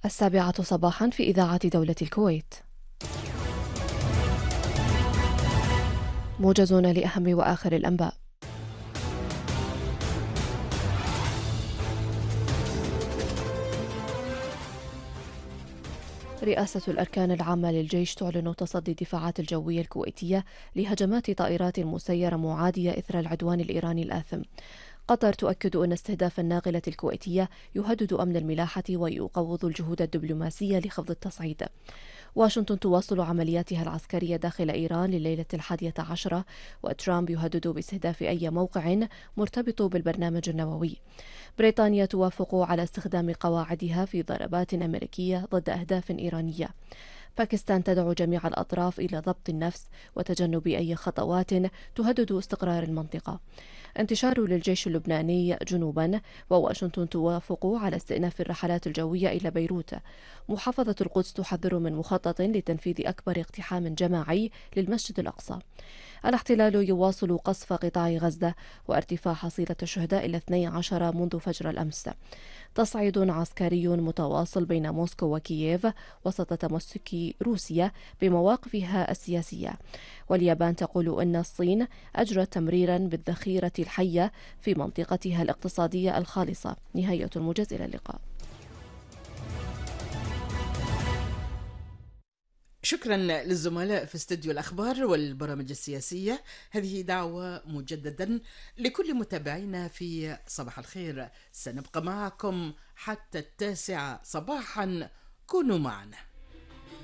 السابعة صباحا في إذاعة دولة الكويت. موجز لأهم وآخر الأنباء. رئاسة الأركان العامة للجيش تعلن تصدي الدفاعات الجوية الكويتية لهجمات طائرات مسيرة معادية إثر العدوان الإيراني الآثم. قطر تؤكد أن استهداف الناقلة الكويتية يهدد أمن الملاحة ويقوض الجهود الدبلوماسية لخفض التصعيد. واشنطن تواصل عملياتها العسكرية داخل إيران لليلة 11، وترامب يهدد باستهداف أي موقع مرتبط بالبرنامج النووي. بريطانيا توافق على استخدام قواعدها في ضربات أمريكية ضد أهداف إيرانية. باكستان تدعو جميع الأطراف إلى ضبط النفس وتجنب أي خطوات تهدد استقرار المنطقة. انتشار للجيش اللبناني جنوبا، وواشنطن توافق على استئناف الرحلات الجوية إلى بيروت. محافظة القدس تحذر من مخطط لتنفيذ أكبر اقتحام جماعي للمسجد الأقصى. الاحتلال يواصل قصف قطاع غزة وارتفاع حصيلة الشهداء إلى 12 منذ فجر الأمس. تصعيد عسكري متواصل بين موسكو وكييف وسط تمسك روسيا بمواقفها السياسية. واليابان تقول أن الصين أجرت تمريرا بالذخيرة الحية في منطقتها الاقتصادية الخالصة. نهاية الموجز، إلى اللقاء. شكرا للزملاء في استديو الأخبار والبرامج السياسية. هذه دعوة مجددا لكل متابعينا في صباح الخير. سنبقى معكم حتى 9 صباحا. كونوا معنا.